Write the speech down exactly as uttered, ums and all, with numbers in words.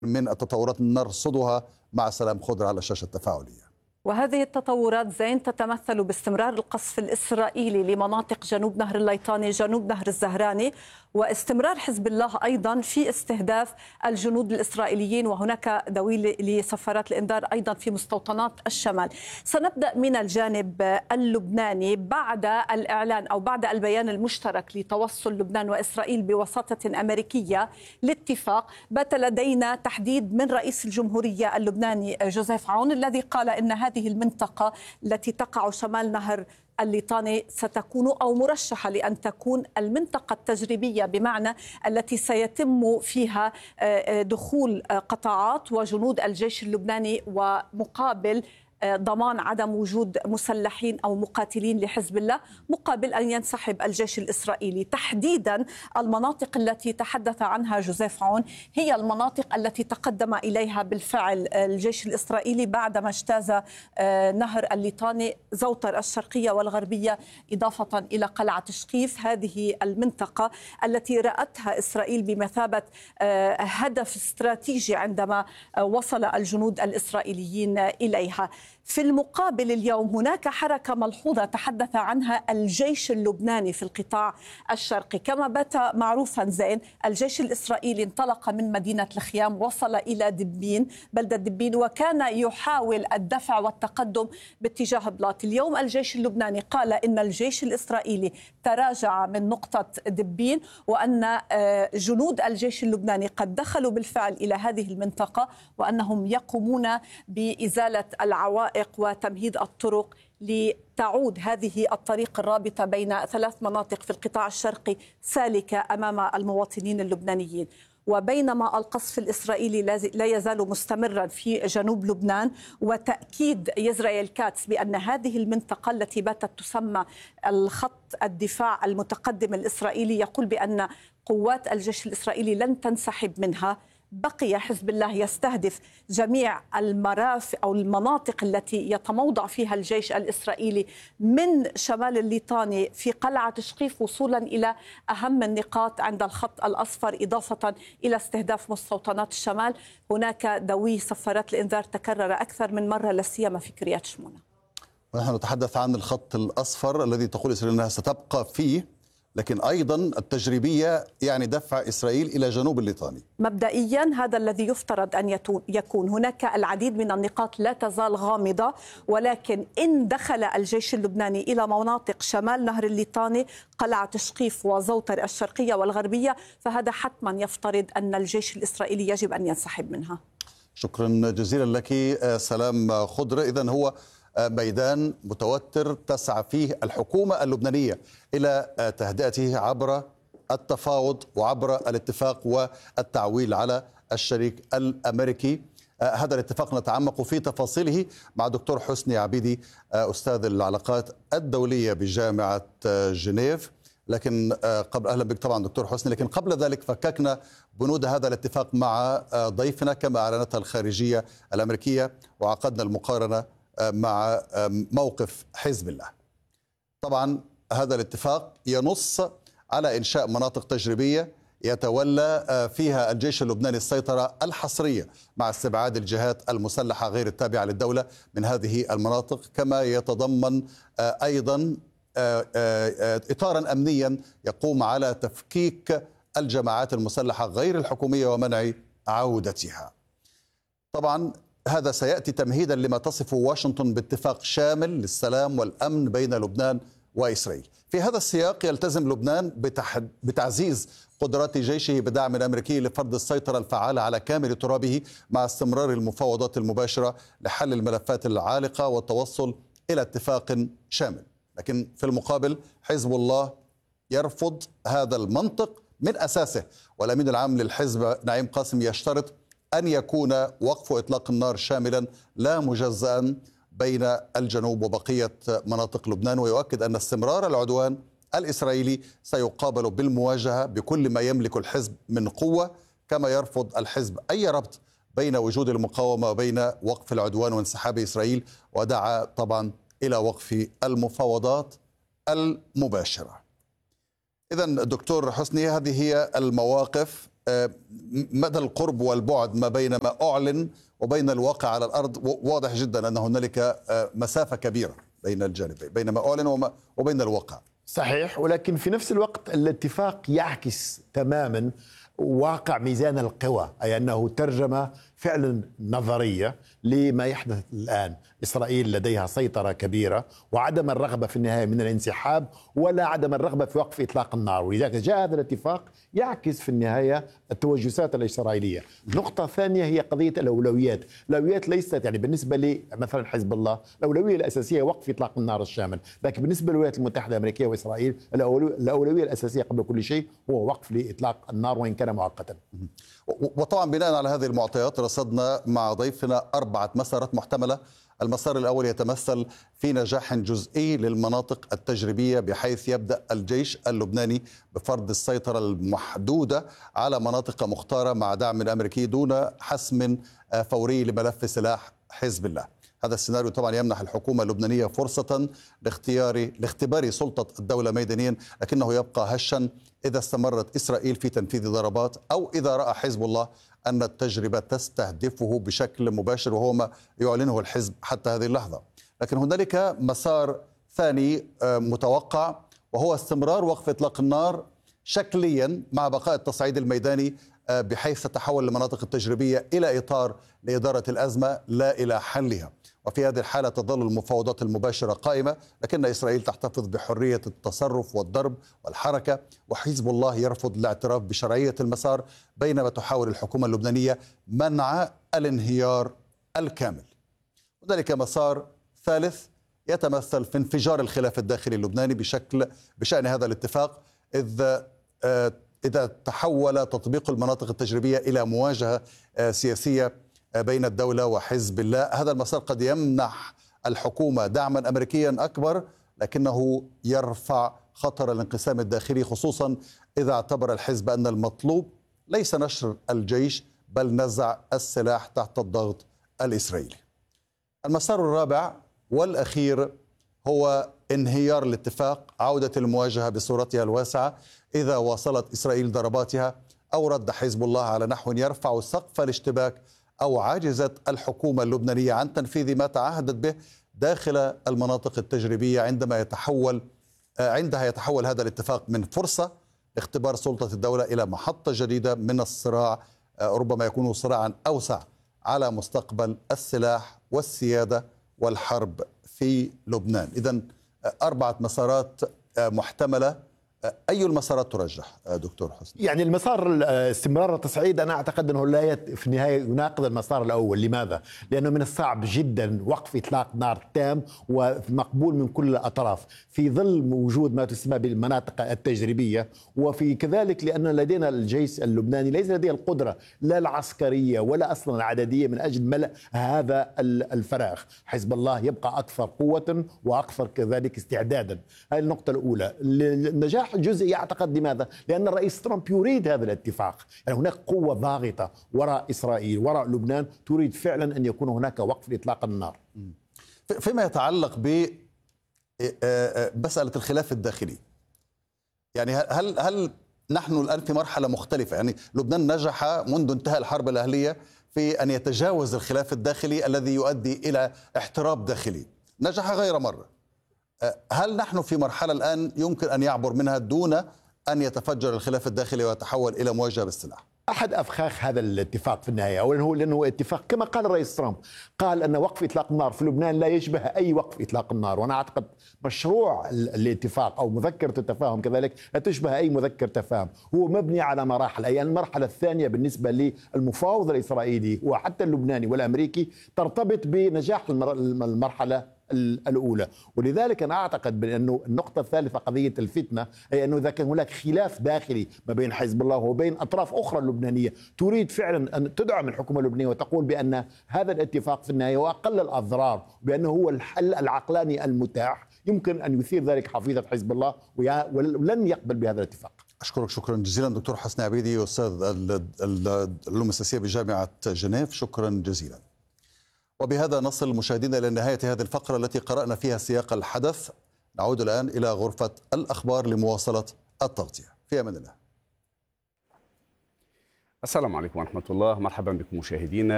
من التطورات نرصدها مع سلام خضر على الشاشة التفاعلية. وهذه التطورات زين تتمثل باستمرار القصف الإسرائيلي لمناطق جنوب نهر الليطاني جنوب نهر الزهراني، واستمرار حزب الله أيضا في استهداف الجنود الإسرائيليين، وهناك دوي لسفارات الإنذار أيضا في مستوطنات الشمال. سنبدأ من الجانب اللبناني. بعد الإعلان أو بعد البيان المشترك لتوصل لبنان وإسرائيل بوساطة أمريكية لاتفاق، بات لدينا تحديد من رئيس الجمهورية اللبناني جوزيف عون، الذي قال إن هذه المنطقة التي تقع شمال نهر الليطاني ستكون أو مرشحة لأن تكون المنطقة التجريبية، بمعنى التي سيتم فيها دخول قطاعات وجنود الجيش اللبناني ومقابل ضمان عدم وجود مسلحين أو مقاتلين لحزب الله، مقابل أن ينسحب الجيش الإسرائيلي. تحديدا المناطق التي تحدث عنها جوزيف عون هي المناطق التي تقدم إليها بالفعل الجيش الإسرائيلي بعدما اجتاز نهر الليطاني، زوطر الشرقية والغربية، إضافة إلى قلعة شقيف. هذه المنطقة التي رأتها إسرائيل بمثابة هدف استراتيجي عندما وصل الجنود الإسرائيليين إليها. في المقابل اليوم هناك حركة ملحوظة تحدث عنها الجيش اللبناني في القطاع الشرقي. كما بات معروفا زين، الجيش الإسرائيلي انطلق من مدينة الخيام، وصل إلى دبين، بلدة دبين، وكان يحاول الدفع والتقدم باتجاه بلاط. اليوم الجيش اللبناني قال إن الجيش الإسرائيلي تراجع من نقطة دبين، وأن جنود الجيش اللبناني قد دخلوا بالفعل إلى هذه المنطقة، وأنهم يقومون بإزالة العوائق وتمهيد الطرق لتعود هذه الطريق الرابطة بين ثلاث مناطق في القطاع الشرقي سالكة أمام المواطنين اللبنانيين. وبينما القصف الإسرائيلي لا يزال مستمرا في جنوب لبنان، وتأكيد إسرائيل كاتس بأن هذه المنطقة التي باتت تسمى الخط الدفاع المتقدم الإسرائيلي، يقول بأن قوات الجيش الإسرائيلي لن تنسحب منها. بقي حزب الله يستهدف جميع المرافق أو المناطق التي يتموضع فيها الجيش الإسرائيلي من شمال الليطاني في قلعة شقيف وصولا إلى أهم النقاط عند الخط الأصفر، إضافة إلى استهداف مستوطنات الشمال. هناك دوي سفارات الإنذار تكرر أكثر من مرة، لا سيما في كريات شمونة. ونحن نتحدث عن الخط الأصفر الذي تقول إسرائيل أنها ستبقى فيه، لكن أيضا التجريبية يعني دفع إسرائيل إلى جنوب الليطاني. مبدئيا هذا الذي يفترض أن يكون. هناك العديد من النقاط لا تزال غامضة، ولكن إن دخل الجيش اللبناني إلى مناطق شمال نهر الليطاني، قلعة شقيف وزوطر الشرقية والغربية، فهذا حتما يفترض أن الجيش الإسرائيلي يجب أن ينسحب منها. شكرا جزيلا لك سلام خضر. إذن هو ميدان متوتر تسعى فيه الحكومة اللبنانية إلى تهدئته عبر التفاوض وعبر الاتفاق والتعويل على الشريك الأمريكي. هذا الاتفاق نتعمق في تفاصيله مع دكتور حسني عبيدي، أستاذ العلاقات الدولية بجامعة جنيف. لكن قبل أهلا بك طبعا دكتور حسني، لكن قبل ذلك فككنا بنود هذا الاتفاق مع ضيفنا كما أعلنتها الخارجية الأمريكية، وعقدنا المقارنة مع موقف حزب الله. طبعا هذا الاتفاق ينص على إنشاء مناطق تجريبية يتولى فيها الجيش اللبناني السيطرة الحصرية مع استبعاد الجهات المسلحة غير التابعة للدولة من هذه المناطق، كما يتضمن أيضا إطارا أمنيا يقوم على تفكيك الجماعات المسلحة غير الحكومية ومنع عودتها. طبعا هذا سيأتي تمهيدا لما تصفه واشنطن باتفاق شامل للسلام والأمن بين لبنان وإسرائيل. في هذا السياق يلتزم لبنان بتعزيز قدرات جيشه بدعم أمريكي لفرض السيطرة الفعالة على كامل ترابه، مع استمرار المفاوضات المباشرة لحل الملفات العالقة والتوصل إلى اتفاق شامل. لكن في المقابل حزب الله يرفض هذا المنطق من أساسه، والأمين العام للحزب نعيم قاسم يشترط أن يكون وقف إطلاق النار شاملا لا مجزأ بين الجنوب وبقية مناطق لبنان، ويؤكد أن استمرار العدوان الإسرائيلي سيقابل بالمواجهة بكل ما يملك الحزب من قوة، كما يرفض الحزب أي ربط بين وجود المقاومة وبين وقف العدوان وانسحاب إسرائيل، ودعا طبعا إلى وقف المفاوضات المباشرة. إذن دكتور حسني، هذه هي المواقف مدى القرب والبعد ما بين ما أعلن وبين الواقع على الأرض واضح جدا أن هنالك مسافة كبيرة بين الجانبين، بين ما أعلن وبين الواقع. صحيح، ولكن في نفس الوقت الاتفاق يعكس تماما واقع ميزان القوى، أي أنه ترجمة فعلا نظرية لما يحدث الآن. إسرائيل لديها سيطرة كبيرة وعدم الرغبة في النهاية من الانسحاب ولا عدم الرغبة في وقف إطلاق النار، ولذلك جاء هذا الاتفاق يعكس في النهاية التوجسات الإسرائيلية. نقطة ثانية هي قضية الأولويات. الأولويات ليست يعني بالنسبة لي مثلا حزب الله الأولوية الأساسية وقف إطلاق النار الشامل، لكن بالنسبة للولايات المتحدة الأمريكية وإسرائيل الأولوية الأساسية قبل كل شيء هو وقف لإطلاق النار وإن كان مؤقتا. وطبعا بناء على هذه المعطيات رصدنا مع ضيفنا أربعة مسارات محتملة. المسار الأول يتمثل في نجاح جزئي للمناطق التجريبية، بحيث يبدأ الجيش اللبناني بفرض السيطرة المحدودة على مناطق مختارة مع دعم أمريكي دون حسم فوري لملف سلاح حزب الله. هذا السيناريو طبعا يمنح الحكومة اللبنانية فرصة لاختيار لاختبار سلطة الدولة ميدانيا، لكنه يبقى هشا إذا استمرت إسرائيل في تنفيذ ضربات أو إذا رأى حزب الله أن التجربة تستهدفه بشكل مباشر، وهو ما يعلنه الحزب حتى هذه اللحظة. لكن هنالك مسار ثاني متوقع، وهو استمرار وقف إطلاق النار شكليا مع بقاء التصعيد الميداني، بحيث تتحول المناطق التجريبية إلى إطار لإدارة الأزمة لا إلى حلها. وفي هذه الحالة تظل المفاوضات المباشرة قائمة، لكن إسرائيل تحتفظ بحرية التصرف والضرب والحركة، وحزب الله يرفض الاعتراف بشرعية المسار، بينما تحاول الحكومة اللبنانية منع الانهيار الكامل. وذلك مسار ثالث يتمثل في انفجار الخلاف الداخلي اللبناني بشكل بشأن هذا الاتفاق، إذ إذا تحول تطبيق المناطق التجريبية إلى مواجهة سياسية بين الدولة وحزب الله. هذا المسار قد يمنح الحكومة دعما أمريكيا أكبر، لكنه يرفع خطر الانقسام الداخلي، خصوصا إذا اعتبر الحزب أن المطلوب ليس نشر الجيش بل نزع السلاح تحت الضغط الإسرائيلي. المسار الرابع والأخير هو انهيار الاتفاق، عودة المواجهة بصورتها الواسعة إذا واصلت إسرائيل ضرباتها أو رد حزب الله على نحو يرفع سقف الاشتباك، أو عجزت الحكومة اللبنانية عن تنفيذ ما تعهدت به داخل المناطق التجريبية. عندما يتحول عندها يتحول هذا الاتفاق من فرصة لاختبار سلطة الدولة إلى محطة جديدة من الصراع، ربما يكون صراعا أوسع على مستقبل السلاح والسيادة والحرب في لبنان. إذن أربعة مسارات محتملة. أي المسارات ترجح دكتور حسني؟ يعني المسار استمرار التصعيد أنا أعتقد أنه لا يت... في النهاية يناقض المسار الأول. لماذا؟ لأنه من الصعب جدا وقف إطلاق نار تام ومقبول من كل الأطراف في ظل وجود ما تسمى بالمناطق التجريبية، وفي كذلك لأن لدينا الجيش اللبناني ليس لديه القدرة لا العسكرية ولا أصلا العددية من أجل ملء هذا الفراغ. حزب الله يبقى أكثر قوة وأكثر كذلك استعدادا. هذه النقطة الأولى. النجاح الجزئي أعتقد لماذا؟ لأن الرئيس ترامب يريد هذا الاتفاق. يعني هناك قوة ضاغطة وراء إسرائيل وراء لبنان تريد فعلا أن يكون هناك وقف لإطلاق النار. فيما يتعلق بمسألة الخلاف الداخلي، يعني هل هل نحن الآن في مرحلة مختلفة؟ يعني لبنان نجح منذ انتهاء الحرب الأهلية في أن يتجاوز الخلاف الداخلي الذي يؤدي إلى احتراب داخلي، نجح غير مرة. هل نحن في مرحلة الآن يمكن أن يعبر منها دون أن يتفجر الخلاف الداخلي ويتحول إلى مواجهة بالسلاح؟ أحد أفخاخ هذا الاتفاق في النهاية أولا هو لأنه اتفاق كما قال الرئيس ترامب، قال أن وقف إطلاق النار في لبنان لا يشبه أي وقف إطلاق النار. وأنا أعتقد مشروع الاتفاق أو مذكرة التفاهم كذلك لا تشبه أي مذكرة تفاهم، هو مبني على مراحل. أي المرحلة الثانية بالنسبة للمفاوض الإسرائيلي وحتى اللبناني والأمريكي ترتبط بنجاح المرحلة الأولى. ولذلك أنا أعتقد بأنه النقطة الثالثة قضية الفتنة، أي أنه إذا كان هناك خلاف داخلي ما بين حزب الله وبين أطراف أخرى لبنانية تريد فعلا أن تدعم الحكومة اللبنانية وتقول بأن هذا الاتفاق في النهاية هو أقل الأضرار وبأنه هو الحل العقلاني المتاح، يمكن أن يثير ذلك حفيظة حزب الله ولن يقبل بهذا الاتفاق. أشكرك شكرا جزيلا دكتور حسني عبيدي، أستاذ العلوم السياسية بجامعة جنيف، شكرا جزيلا. وبهذا نصل مشاهدينا إلى نهاية هذه الفقرة التي قرأنا فيها سياق الحدث. نعود الآن إلى غرفة الأخبار لمواصلة التغطية. في أمان الله. السلام عليكم ورحمة الله، مرحبا بكم مشاهدينا.